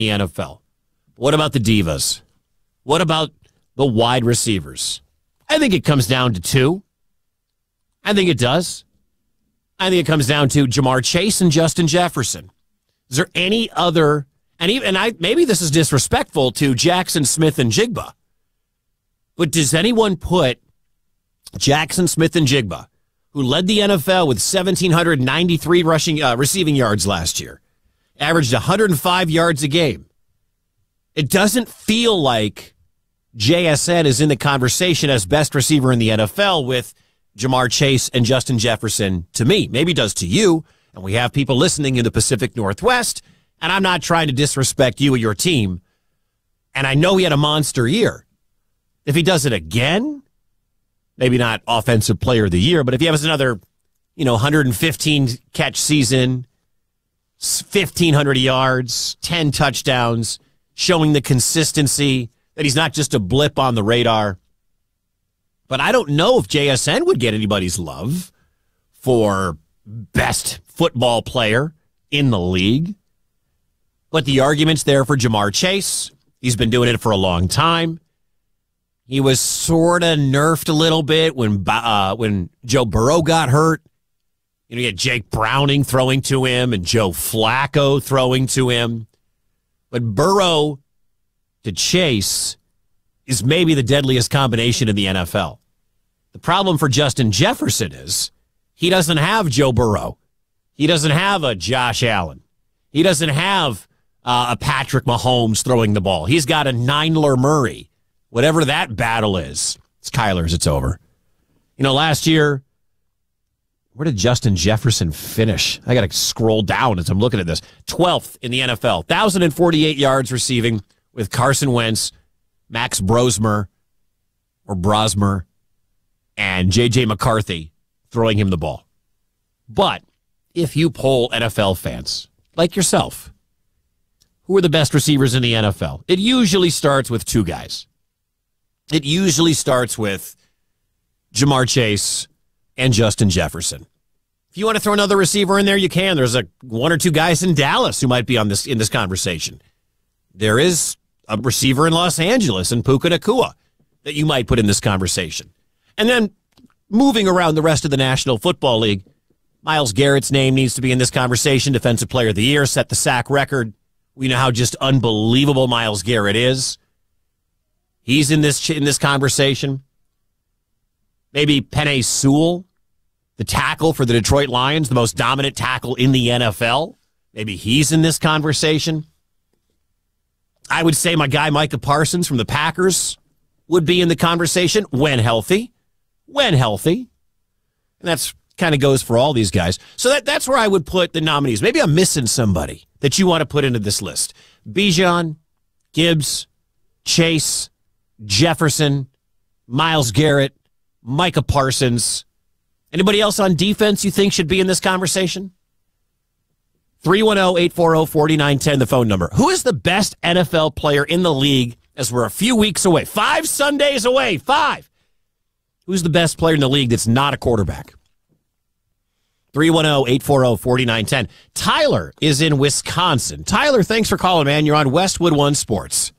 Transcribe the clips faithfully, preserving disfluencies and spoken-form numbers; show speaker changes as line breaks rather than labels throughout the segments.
the N F L. What about the divas? What about the wide receivers? I think it comes down to two. I think it does. I think it comes down to Jamar Chase and Justin Jefferson. Is there any other, and even and I maybe this is disrespectful to Jackson Smith and Jigba, but does anyone put Jackson Smith and Jigba, who led the N F L with one thousand seven hundred ninety-three rushing uh, receiving yards last year, averaged one hundred five yards a game? It doesn't feel like J S N is in the conversation as best receiver in the N F L with Jamar Chase and Justin Jefferson to me. Maybe it does to you, and we have people listening in the Pacific Northwest, and I'm not trying to disrespect you or your team, and I know he had a monster year. If he does it again, maybe not offensive player of the year, but if he has another, you know, one hundred fifteen catch season, fifteen hundred yards, ten touchdowns, showing the consistency that he's not just a blip on the radar. But I don't know if J S N would get anybody's love for best football player in the league. But the argument's there for Jamar Chase. He's been doing it for a long time. He was sort of nerfed a little bit when uh, when Joe Burrow got hurt. You know, you had Jake Browning throwing to him and Joe Flacco throwing to him. But Burrow to Chase is maybe the deadliest combination in the N F L. The problem for Justin Jefferson is he doesn't have Joe Burrow. He doesn't have a Josh Allen. He doesn't have uh, a Patrick Mahomes throwing the ball. He's got a Nyler Murray. Whatever that battle is. It's Kyler's. It's over. You know, last year, where did Justin Jefferson finish? I got to scroll down as I'm looking at this. twelfth in the N F L. one thousand forty-eight yards receiving with Carson Wentz, Max Brosmer, or Brosmer, and J J McCarthy throwing him the ball. But if you poll N F L fans, like yourself, who are the best receivers in the N F L? It usually starts with two guys. It usually starts with Jamar Chase and Justin Jefferson. If you want to throw another receiver in there, you can. There's a one or two guys in Dallas who might be on this in this conversation. There is a receiver in Los Angeles in Puka Nacua that you might put in this conversation. And then moving around the rest of the National Football League, Myles Garrett's name needs to be in this conversation. Defensive Player of the Year, set the sack record. We know how just unbelievable Myles Garrett is. He's in this in this conversation. Maybe Penei Sewell, the tackle for the Detroit Lions, the most dominant tackle in the N F L. Maybe he's in this conversation. I would say my guy Micah Parsons from the Packers would be in the conversation when healthy. When healthy. And that's kind of goes for all these guys. So that, that's where I would put the nominees. Maybe I'm missing somebody that you want to put into this list. Bijan, Gibbs, Chase, Jefferson, Myles Garrett, Micah Parsons. Anybody else on defense you think should be in this conversation? three one zero, eight four zero, four nine one zero, the phone number. Who is the best N F L player in the league as we're a few weeks away? Five Sundays away. Five. Who's the best player in the league that's not a quarterback? three one zero, eight four zero, four nine one zero. Tyler is in Wisconsin. Tyler, thanks for calling, man. You're on Westwood One Sports.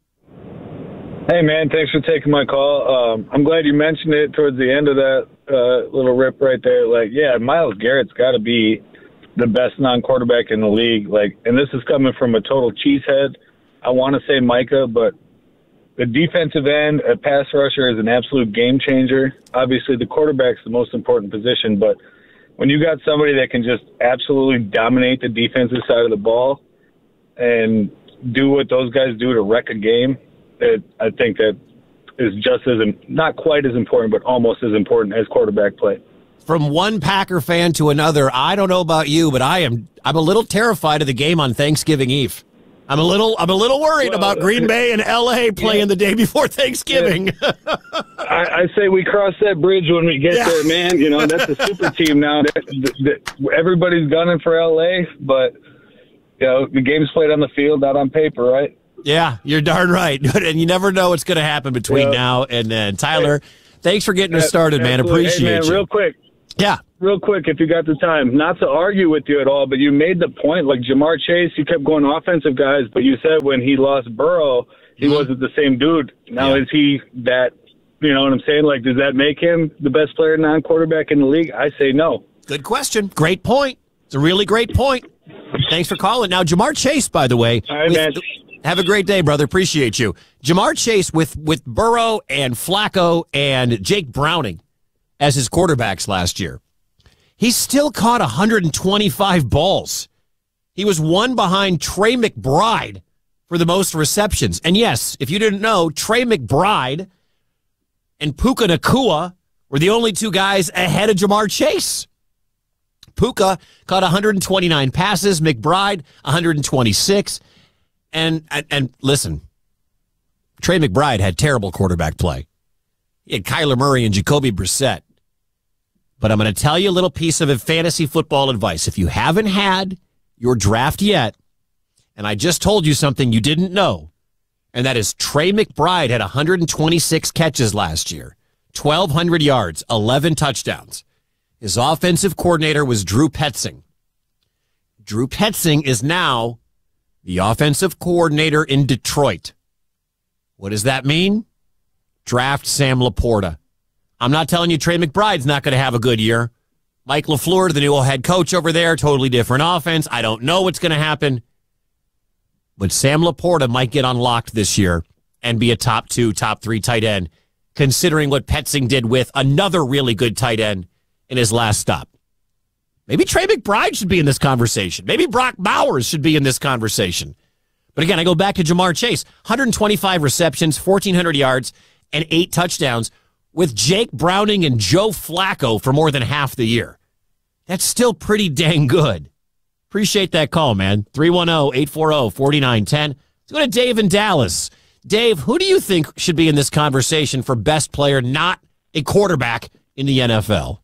Hey, man, thanks for taking my call. Um, I'm glad you mentioned it towards the end of that uh, little rip right there. Like, yeah, Myles Garrett's got to be the best non-quarterback in the league. Like, and this is coming from a total cheesehead. I want to say Micah, but the defensive end, a pass rusher, is an absolute game changer. Obviously, the quarterback's the most important position, but when you got somebody that can just absolutely dominate the defensive side of the ball and do what those guys do to wreck a game, it, I think that is just as, not quite as important, but almost as important as quarterback play.
From one Packer fan to another, I don't know about you, but I am I'm a little terrified of the game on Thanksgiving Eve. I'm a little I'm a little worried well, about Green Bay and L A playing yeah. the day before Thanksgiving.
Yeah. I, I say we cross that bridge when we get yeah. there, man. You know, that's a super team now. That, that, everybody's gunning for L A, but you know, the game's played on the field, not on paper, right?
Yeah, you're darn right. And you never know what's going to happen between yeah. now and then. Tyler, hey, thanks for getting us started, man. Appreciate
hey, man,
you.
Real quick.
Yeah.
Real quick, if you got the time, not to argue with you at all, but you made the point, like Jamar Chase, you kept going offensive guys, but you said when he lost Burrow, he mm-hmm. wasn't the same dude. Now, yeah. is he that, you know what I'm saying? Like, does that make him the best player non-quarterback in the league? I say no.
Good question. Great point. It's a really great point. Thanks for calling. Now, Jamar Chase, by the way.
All right, with, man.
Have a great day, brother. Appreciate you. Jamar Chase with, with Burrow and Flacco and Jake Browning as his quarterbacks last year. He still caught one hundred twenty-five balls. He was one behind Trey McBride for the most receptions. And yes, if you didn't know, Trey McBride and Puka Nacua were the only two guys ahead of Jamar Chase. Puka caught one hundred twenty-nine passes, McBride one hundred twenty-six. And, and, and listen, Trey McBride had terrible quarterback play. He had Kyler Murray and Jacoby Brissett. But I'm going to tell you a little piece of fantasy football advice. If you haven't had your draft yet, and I just told you something you didn't know, and that is Trey McBride had one hundred twenty-six catches last year, twelve hundred yards, eleven touchdowns. His offensive coordinator was Drew Petzing. Drew Petzing is now the offensive coordinator in Detroit. What does that mean? Draft Sam Laporta. I'm not telling you Trey McBride's not going to have a good year. Mike LaFleur, the new head coach over there, totally different offense. I don't know what's going to happen. But Sam Laporta might get unlocked this year and be a top two, top three tight end, considering what Petzing did with another really good tight end in his last stop. Maybe Trey McBride should be in this conversation. Maybe Brock Bowers should be in this conversation. But again, I go back to Jamar Chase. one hundred twenty-five receptions, fourteen hundred yards, and eight touchdowns with Jake Browning and Joe Flacco for more than half the year. That's still pretty dang good. Appreciate that call, man. three one zero, eight four zero, four nine one zero. Let's go to Dave in Dallas. Dave, who do you think should be in this conversation for best player, not a quarterback in the N F L?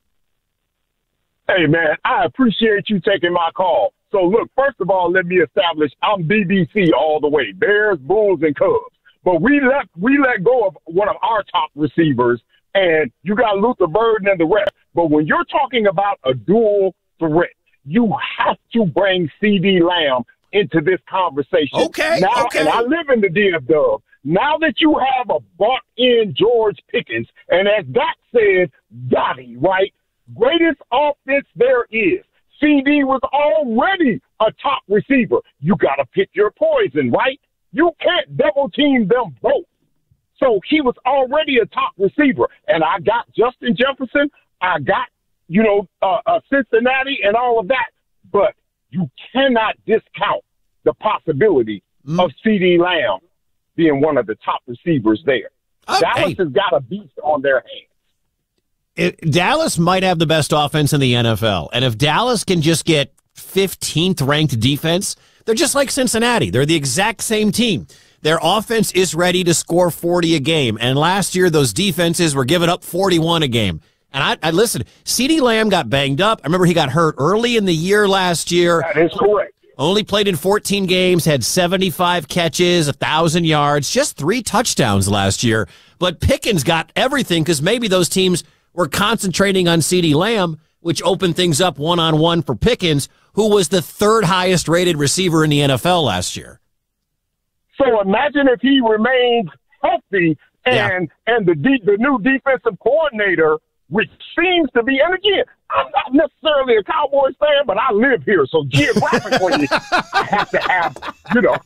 Hey, man, I appreciate you taking my call. So, look, first of all, let me establish I'm B B C all the way, Bears, Bulls, and Cubs. But we let we let go of one of our top receivers, and you got Luther Burden and the rest. But when you're talking about a dual threat, you have to bring CeeDee Lamb into this conversation.
Okay,
now,
okay.
And I live in the D F W. Now that you have a bought-in George Pickens, and as Doc said, Gotti, right? Greatest offense there is. C D was already a top receiver. You got to pick your poison, right? You can't double team them both. So he was already a top receiver. And I got Justin Jefferson. I got, you know, uh, uh, Cincinnati and all of that. But you cannot discount the possibility mm. of CeeDee Lamb being one of the top receivers there. Okay. Dallas has got a beast on their hands.
It, Dallas might have the best offense in the N F L. And if Dallas can just get fifteenth ranked defense, they're just like Cincinnati. They're the exact same team. Their offense is ready to score forty a game. And last year, those defenses were giving up forty-one a game. And I, I listen, CeeDee Lamb got banged up. I remember he got hurt early in the year last year.
That is correct.
Only played in fourteen games, had seventy-five catches, one thousand yards, just three touchdowns last year. But Pickens got everything because maybe those teams were concentrating on CeeDee Lamb, which opened things up one-on-one for Pickens, who was the third highest rated receiver in the N F L last year.
So imagine if he remains healthy and yeah. and the de- the new defensive coordinator, which seems to be, and again, I'm not necessarily a Cowboys fan, but I live here, so geographically, I have to have, you know.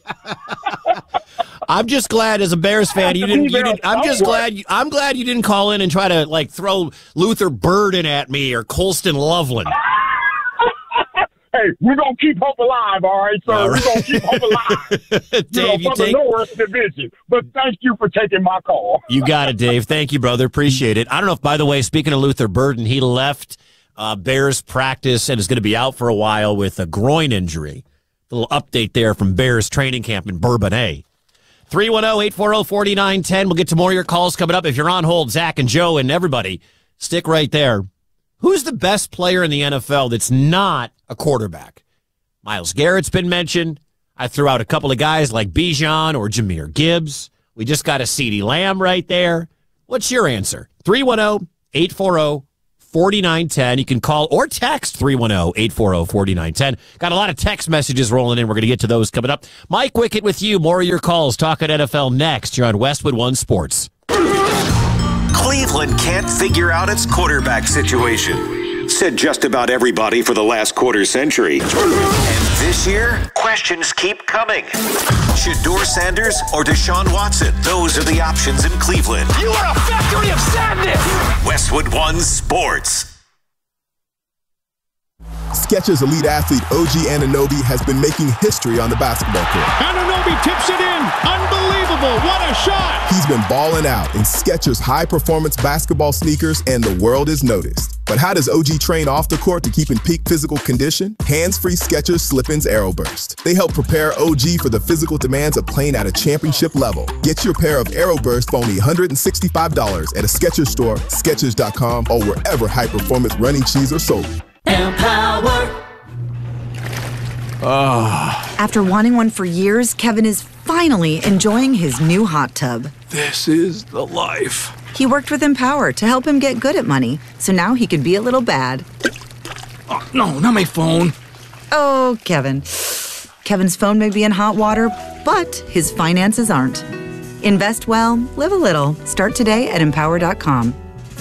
I'm just glad, as a Bears fan, you didn't. You didn't I'm just glad. You, I'm glad you didn't call in and try to like throw Luther Burden at me or Colston Loveland.
Hey, we're going to keep hope alive, all right, sir? All right. We're going to keep hope alive.
Dave,
you know,
you
for
take...
the North Division. But thank you for taking my call.
You got it, Dave. Thank you, brother. Appreciate it. I don't know if, by the way, speaking of Luther Burden, he left uh, Bears practice and is going to be out for a while with a groin injury. A little update there from Bears training camp in Bourbonnais. three one zero, eight four zero, four nine one zero. We'll get to more of your calls coming up. If you're on hold, Zach and Joe and everybody, stick right there. Who's the best player in the N F L that's not a quarterback? Myles Garrett's been mentioned. I threw out a couple of guys like Bijan or Jahmyr Gibbs. We just got a CeeDee Lamb right there. What's your answer? three one zero, eight four zero, forty-nine ten. You can call or text three one zero, eight four zero, four nine one zero. Got a lot of text messages rolling in. We're going to get to those coming up. Mike Wickett with you. More of your calls. Talking N F L next. You're on Westwood One Sports.
Cleveland can't figure out its quarterback situation. Said just about everybody for the last quarter century. And this year, questions keep coming. Shedeur Sanders or Deshaun Watson? Those are the options in Cleveland.
You are a factory of sadness!
Westwood One Sports.
Skechers elite athlete O G Anunoby has been making history on the basketball court.
Anunoby tips it in. Unbelievable. What a shot.
He's been balling out in Skechers high-performance basketball sneakers, and the world has noticed. But how does O G train off the court to keep in peak physical condition? Hands-free Skechers Slip-ins Aeroburst. They help prepare O G for the physical demands of playing at a championship level. Get your pair of Aeroburst for only one hundred sixty-five dollars at a Skechers store, Skechers dot com, or wherever high-performance running shoes are sold.
Empower.
Oh. After wanting one for years, Kevin is finally enjoying his new hot tub.
This is the life.
He worked with Empower to help him get good at money, so now he can be a little bad.
Oh, no, not my phone.
Oh, Kevin. Kevin's phone may be in hot water, but his finances aren't. Invest well, live a little. Start today at empower dot com.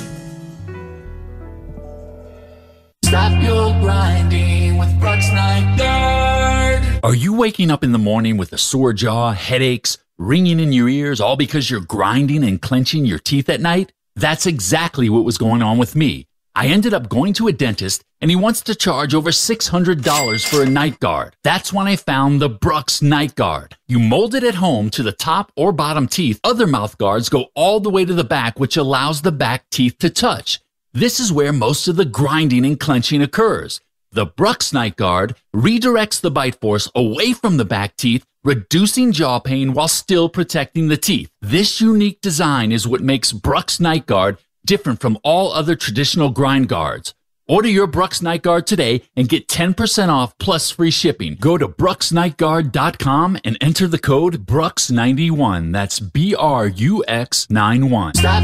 Stop your grinding with Brooks Night Guard.
Are you waking up in the morning with a sore jaw, headaches, ringing in your ears, all because you're grinding and clenching your teeth at night? That's exactly what was going on with me. I ended up going to a dentist, and he wants to charge over six hundred dollars for a night guard. That's when I found the Brooks Night Guard. You mold it at home to the top or bottom teeth. Other mouth guards go all the way to the back, which allows the back teeth to touch. This is where most of the grinding and clenching occurs. The Brooks Night Guard redirects the bite force away from the back teeth, reducing jaw pain while still protecting the teeth. This unique design is what makes Brooks Night Guard different from all other traditional grind guards. Order your Brooks Night Guard today and get ten percent off plus free shipping. Go to brooks night guard dot com and enter the code Brooks ninety-one. That's B R U X ninety-one.
Stop